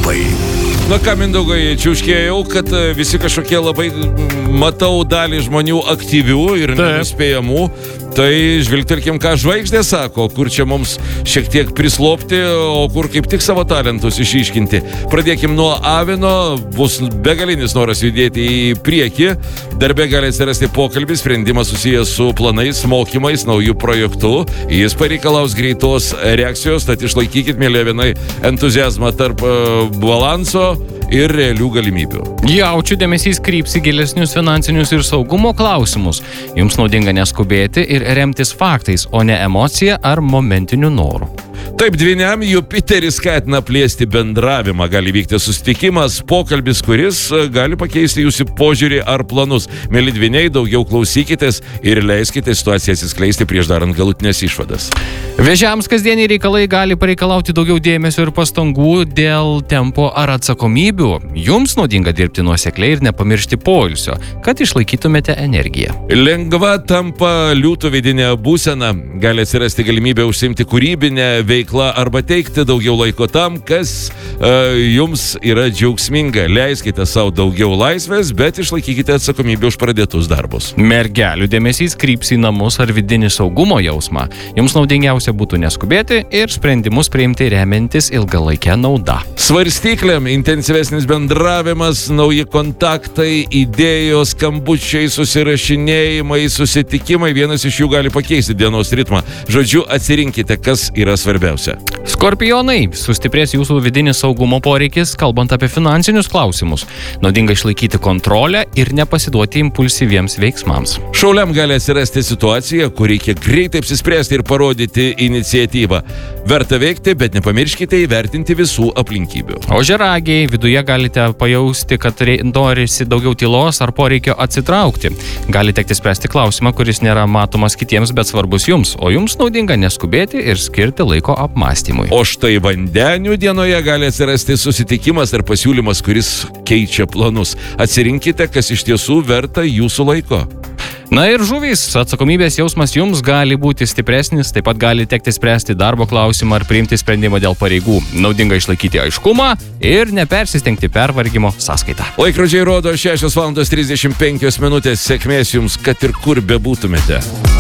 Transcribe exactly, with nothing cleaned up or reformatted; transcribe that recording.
horoskopai. Na ką, Mindaugai, čiauškėjau, kad visi kažkokie labai, matau dalį žmonių aktyvių ir nenuspėjamų. Tai žvilgtelkim, ką žvaigždė sako, kur čia mums šiek tiek prislopti, o kur kaip tik savo talentus išiškinti. Pradėkim nuo avino, bus begalinis noras judėti į priekį. Darbe gali atsirasti pokalbis, sprendimas susijęs su planais, mokymais, naujų projektų. Jis pareikalaus greitos reakcijos, tad išlaikykit, mėly avinai, entuziazmą tarp uh, balanso ir realių galimybių. Jaučių dėmesys kryps į gilesnius finansinius ir saugumo klausimus. Jums naudinga neskubėti ir remtis faktais, o ne emocija ar momentiniu noru. Taip, dvyniam Jupiteris skatina plėsti bendravimą. Gali vykti susitikimas, pokalbis, kuris gali pakeisti jūsų požiūrį ar planus. Mėly dvyniai, daugiau klausykitės ir leiskite situaciją atsiskleisti prieš darant galutinės išvadas. Vėžiams kasdieniai reikalai gali pareikalauti daugiau dėmesio ir pastangų dėl tempo ar atsakomybių. Jums naudinga dirbti nuosekliai ir nepamiršti poilsio, kad išlaikytumėte energiją. Lengva tampa liūtų vidinė būsena. Gali atsirasti galimybė užsiimti kūrybinę veiklą arba teikti daugiau laiko tam, kas uh, jums yra džiaugsminga. Leiskite savo daugiau laisvės, bet išlaikykite atsakomybę už pradėtus darbus. Mergelių dėmesys kryps į namus ar vidinį saugumo jausmą. Jums naudingiausia būtų neskubėti ir sprendimus priimti remiantis ilgalaikę naudą. Svarstyklėm intensyvesnis bendravimas, nauji kontaktai, idėjos, skambučiai, susirašinėjimai, susitikimai. Vienas iš jų gali pakeisti dienos ritmą. Žodžiu, atsirinkite, kas yra svarbiausia. Skorpionai, sustiprės jūsų vidinis saugumo poreikis, kalbant apie finansinius klausimus. Naudinga išlaikyti kontrolę ir nepasiduoti impulsyviems veiksmams. Šauliam gali atsirasti situacija, kur reikia greitai apsispręsti ir parodyti iniciatyvą. Verta veikti, bet nepamirškite įvertinti visų aplinkybių. Ožiaragiai, viduje galite pajausti, kad norisi daugiau tylos ar poreikio atsitraukti. Gali tekti spręsti klausimą, kuris nėra matomas kitiems, bet svarbus jums, o jums naudinga neskubėti ir skirti laiko apmąstymui. O štai vandenių dienoje gali atsirasti susitikimas ar pasiūlymas, kuris keičia planus. Atsirinkite, kas iš tiesų verta jūsų laiko. Na ir žuvys, atsakomybės jausmas jums gali būti stipresnis, taip pat gali tekti spręsti darbo klausimą ar priimti sprendimą dėl pareigų. Naudinga išlaikyti aiškumą ir nepersistengti pervargimo sąskaitą. Laikrodžiai rodo šešios valandos trisdešimt penkios minutės. Sėkmės jums, kad ir kur bebūtumėte.